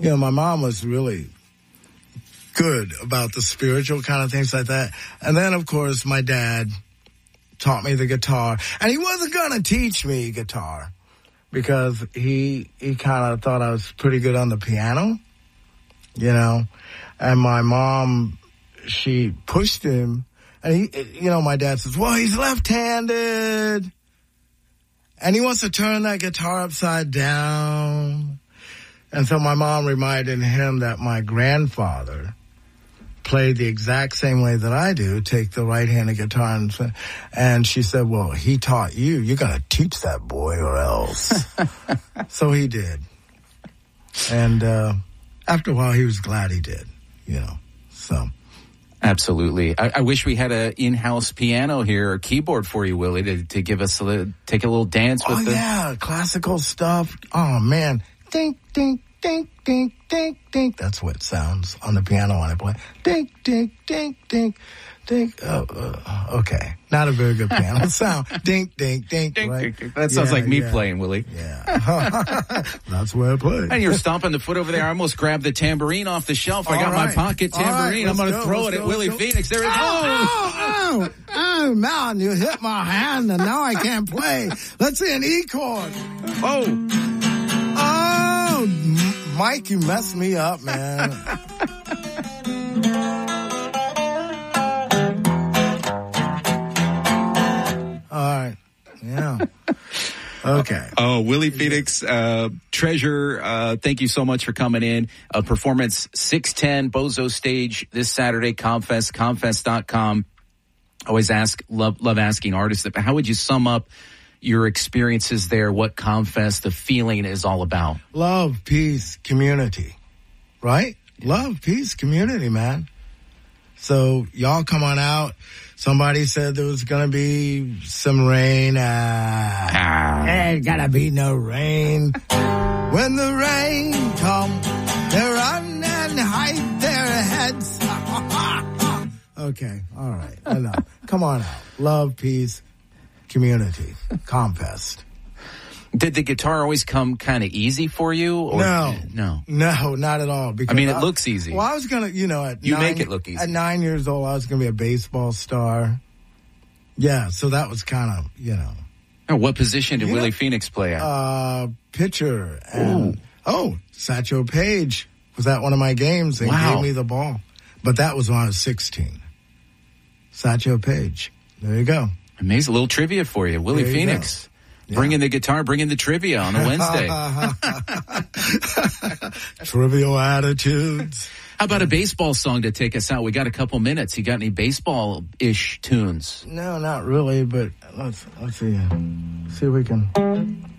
my mom was really good about the spiritual kind of things like that. And then, of course, my dad taught me the guitar. And he wasn't going to teach me guitar because he kind of thought I was pretty good on the piano, And my mom, she pushed him. And my dad says, well, he's left-handed. And he wants to turn that guitar upside down. And so my mom reminded him that my grandfather played the exact same way that I do, take the right-handed guitar. And she said, well, he taught you. You're going to teach that boy or else. So he did. And after a while, he was glad he did, so. Absolutely. I wish we had an in-house piano here, or keyboard for you, Willie, to give us take a little dance with yeah, classical stuff. Oh, man. Ding, ding, ding, ding, ding, ding. That's what it sounds on the piano when I play. Ding, ding, ding, ding, ding. Okay. Not a very good piano sound. Ding, ding, ding. Ding, right? ding. That sounds like me playing, Willie. Yeah. That's where I play. And you're stomping the foot over there. I almost grabbed the tambourine off the shelf. I got my pocket tambourine. I'm going to throw it at Willie Phoenix. There it goes. Oh, man, you hit my hand and now I can't play. Let's see an E chord. Oh, Mike, you messed me up, man. All right. Yeah. Okay. Oh, Willie Phoenix, treasure, thank you so much for coming in. Performance 610 Bozo Stage this Saturday, Comfest, comfest.com. Always love asking artists, how would you sum up your experiences there, what Comfest, the feeling is all about? Love, peace, community, right? Yeah. Love, peace, community, man. So y'all come on out. Somebody said there was going to be some rain. Ain't going to be no rain. When the rain comes, they run and hide their heads. Okay, all right, enough. Come on out. Love, peace, community, Comfest. Did the guitar always come kind of easy for you? Or No, not at all. Because it looks easy. Well, I was going to, make it look easy. At 9 years old, I was going to be a baseball star. Yeah, so that was kind of, Oh, what position did Willie Phoenix play at? Pitcher. And, Satchel Paige was at one of my games and gave me the ball. But that was when I was 16. Satchel Paige. There you go. Amazing. A little trivia for you. Willie Phoenix. Yeah. Bring in the guitar, bring in the trivia on a Wednesday. Trivial attitudes. How about a baseball song to take us out? We got a couple minutes. You got any baseball-ish tunes? No, not really, but let's see. See if we can...